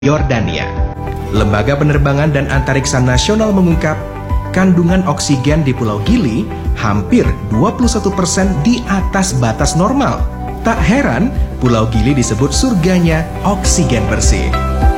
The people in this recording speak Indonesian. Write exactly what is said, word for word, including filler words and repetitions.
Yordania. Lembaga Penerbangan dan Antariksa Nasional mengungkap, kandungan oksigen di Pulau Gili hampir dua puluh satu persen di atas batas normal. Tak heran, Pulau Gili disebut surganya oksigen bersih.